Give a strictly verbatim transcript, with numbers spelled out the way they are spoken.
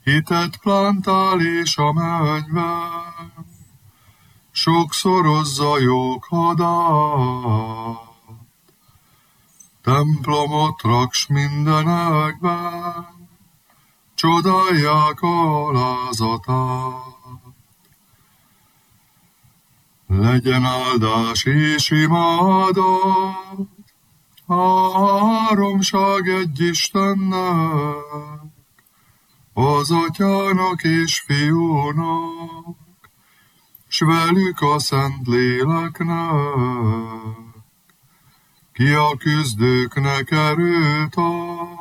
hitet plántál és a mennyben, sokszoros zajok hadát. Templomot raks mindenekben, csodálják alázatát. Legyen áldás és imádat, háromság egy Istennek, az Atyának és Fiúnak, s velük a Szent Léleknek, ki a küzdőknek erőt ad,